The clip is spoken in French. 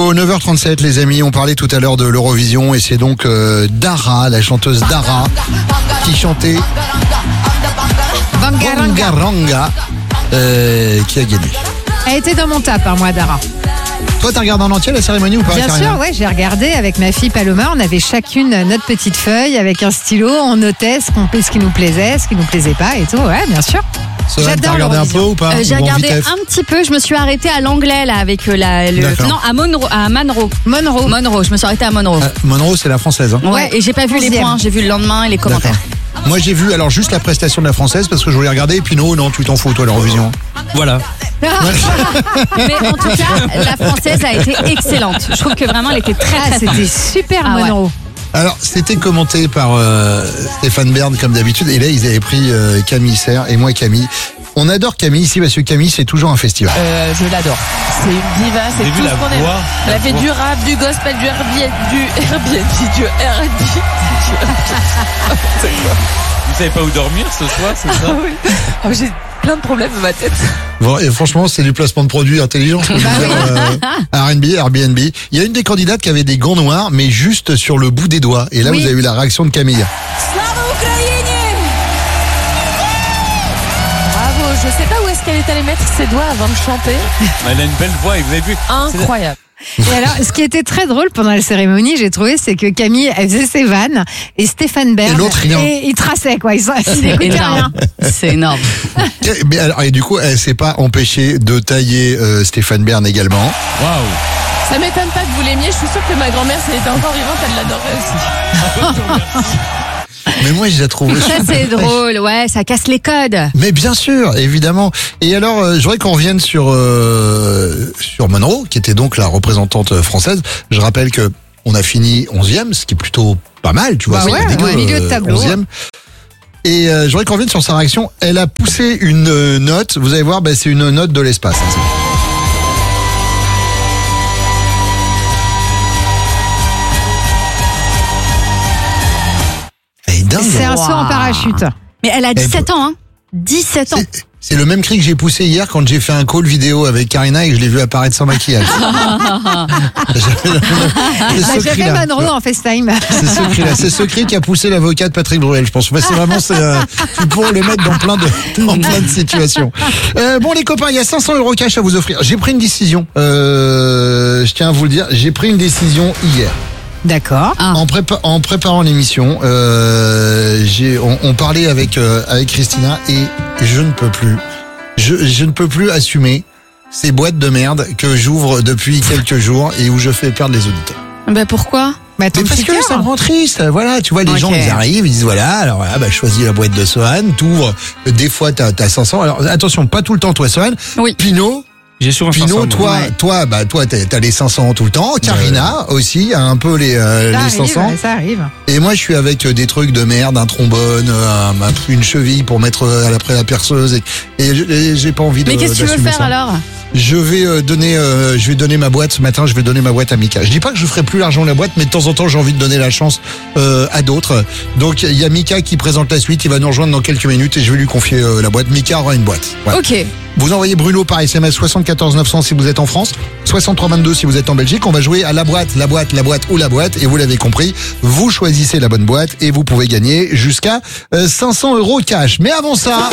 Info, 9h37 les amis, on parlait tout à l'heure de l'Eurovision et c'est donc Dara, la chanteuse Dara, qui chantait Bangaranga, qui a gagné. Elle était dans mon top, moi, Dara. Toi, t'as regardé en entier la cérémonie ou pas? Bien sûr, ouais, j'ai regardé avec ma fille Paloma. On avait chacune notre petite feuille avec un stylo. On notait ce qui nous plaisait, ce qui nous plaisait pas et tout. Ouais, bien sûr. Solange, t'as regardé un peu ou pas? J'ai regardé un petit peu. Je me suis arrêtée à l'anglais là avec non, à Monroe. Monroe. Je me suis arrêtée à Monroe. Monroe, c'est la française. Hein. Ouais, et j'ai pas vu les points. J'ai vu le lendemain et les commentaires. D'accord. Moi, j'ai vu alors juste la prestation de la française parce que je voulais regarder. Et puis non, tu t'en fous toi l'Eurovision. Voilà. Mais en tout cas, la française a été excellente. Je trouve que vraiment, elle était très c'était super, Monroe. Ouais. Alors, c'était commenté par Stéphane Bern comme d'habitude. Et là, ils avaient pris Camille Serre et moi Camille. On adore Camille ici parce que Camille, c'est toujours un festival. Je l'adore. C'est une diva, c'est tout ce qu'on aime. Elle a fait du rap, du gospel, du Airbnb. Vous savez pas où dormir ce soir, c'est ça? Oui. Oh, j'ai plein de problèmes dans ma tête. Bon, et franchement, c'est du placement de produits intelligent. Je peux vous dire, Airbnb. Il y a une des candidates qui avait des gants noirs, mais juste sur le bout des doigts. Et là, vous avez eu la réaction de Camille. Bravo, je sais pas où est-ce qu'elle est allée mettre ses doigts avant de chanter. Elle a une belle voix et vous avez vu. Incroyable. Et alors, ce qui était très drôle pendant la cérémonie, j'ai trouvé, c'est que Camille, elle faisait ses vannes et Stéphane Bern. Et l'autre, rien. Et il traçait, quoi. Il n'écoutait rien. C'est énorme. Mais alors, et du coup, elle s'est pas empêchée de tailler Stéphane Bern également. Waouh. Ça m'étonne pas que vous l'aimiez. Je suis sûre que ma grand-mère, si elle était encore vivante, elle l'adorait aussi. Mais moi, je la trouve. Ça, c'est drôle. Ouais, ça casse les codes. Mais bien sûr, évidemment. Et alors, je voudrais qu'on revienne sur Monroe, qui était donc la représentante française. Je rappelle que on a fini 11e, ce qui est plutôt pas mal, tu vois. Bah c'est dégueu, milieu de tableau. 11e. Et je voudrais qu'on revienne sur sa réaction. Elle a poussé une note. Vous allez voir, c'est une note de l'espace. Hein, c'est un saut en parachute. Mais elle a 17 ans, hein. 17 ans. C'est le même cri que j'ai poussé hier quand j'ai fait un call vidéo avec Karina et que je l'ai vu apparaître sans maquillage. J'ai fait Monroe en FaceTime. C'est ce cri qui a poussé l'avocat de Patrick Bruel, je pense. C'est vraiment, tu pourrais le mettre dans plein de situations. Bon les copains, il y a 500 € cash à vous offrir. J'ai pris une décision. Je tiens à vous le dire, j'ai pris une décision hier. D'accord. En préparant l'émission, on parlait avec Christina et je ne peux plus. Je ne peux plus assumer ces boîtes de merde que j'ouvre depuis quelques jours et où je fais perdre les auditeurs. Pourquoi? Mais parce que ça me rend triste. Voilà, tu vois, les gens, ils arrivent, ils disent voilà, je choisis la boîte de Sohan, t'ouvres, des fois t'as 500. Alors attention, pas tout le temps toi Sohan. Oui. Pinot. J'ai souvent Pinot, toi, t'as les 500 tout le temps. Karina aussi a un peu les 500. Ça arrive. Et moi, je suis avec des trucs de merde, un trombone, une cheville pour mettre après la perceuse. Et j'ai pas envie de. Mais qu'est-ce que tu veux faire ça. alors? Je vais donner ma boîte ce matin. Je vais donner ma boîte à Mika. Je dis pas que je ferai plus l'argent de la boîte, mais de temps en temps, j'ai envie de donner la chance à d'autres. Donc, il y a Mika qui présente la suite. Il va nous rejoindre dans quelques minutes et je vais lui confier la boîte. Mika aura une boîte. Voilà. Ok. Vous envoyez Bruno par SMS 74 900 si vous êtes en France, 63 22 si vous êtes en Belgique. On va jouer à la boîte ou la boîte. Et vous l'avez compris, vous choisissez la bonne boîte et vous pouvez gagner jusqu'à 500 € cash. Mais avant ça...